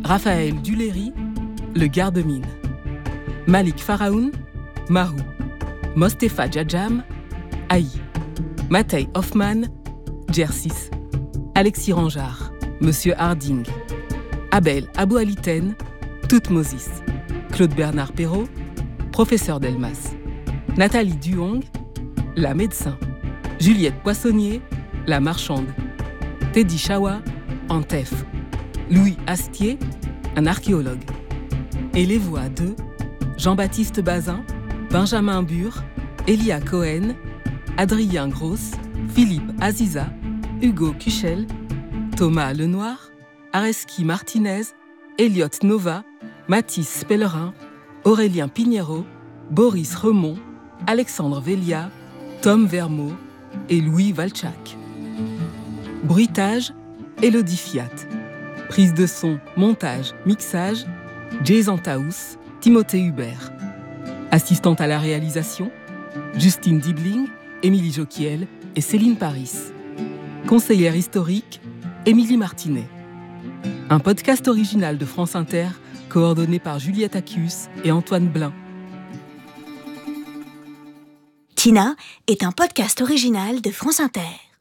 Raphaël Duléry, le garde-mine. Malik Faraoun, Mahou. Mostefa Djadjam, Aïe. Matej Hoffman, Djersis. Alexis Ranjard, Monsieur Harding. Abel Aboualiten, Toutmoses. Claude Bernard Perrault, Professeur Delmas. Nathalie Duhong, la médecin. Juliette Poissonnier, la marchande. Teddy Chawa, Antef. Louis Astier, un archéologue. Et les voix de Jean-Baptiste Bazin, Benjamin Bure, Elia Cohen, Adrien Gross, Philippe Aziza, Hugo Kuchel, Thomas Lenoir, Areski Martinez, Elliot Nova, Mathis Pellerin, Aurélien Pignero, Boris Remond, Alexandre Velia, Tom Vermeau et Louis Valchak. Bruitage, Élodie Fiat. Prise de son, montage, mixage, Jason Taous, Timothée Hubert. Assistante à la réalisation, Justine Dibling, Émilie Joquiel et Céline Paris. Conseillère historique, Émilie Martinet. Un podcast original de France Inter, coordonné par Juliette Accius et Antoine Blin. Tina est un podcast original de France Inter.